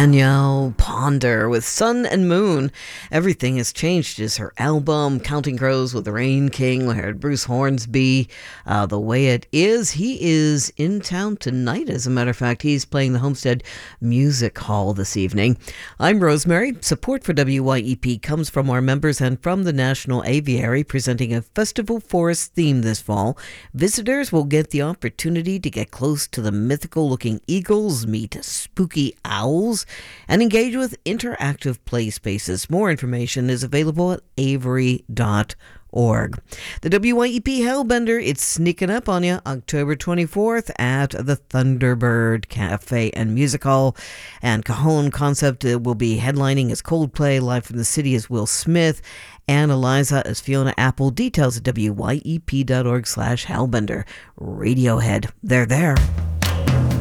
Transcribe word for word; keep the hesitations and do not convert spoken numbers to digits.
Danielle Ponder with Sun and Moon. Everything Has Changed is her album. Counting Crows with Rain King. We heard Bruce Hornsby. Uh, the Way It Is. He is in town tonight, as a matter of fact. He's playing the Homestead Music Hall this evening. I'm Rosemary. Support for W Y E P comes from our members and from the National Aviary, presenting a festival forest theme this fall. Visitors will get the opportunity to get close to the mythical-looking eagles, meet spooky owls, and engage with interactive play spaces. More information is available at avery dot org. The W Y E P Hellbender, it's sneaking up on you October twenty-fourth at the Thunderbird Cafe and Music Hall. And Cajon Concept will be headlining as Coldplay. Live from the City is Will Smith. And Eliza as Fiona Apple. Details at W Y E P dot org slash Hellbender. Radiohead. They're there.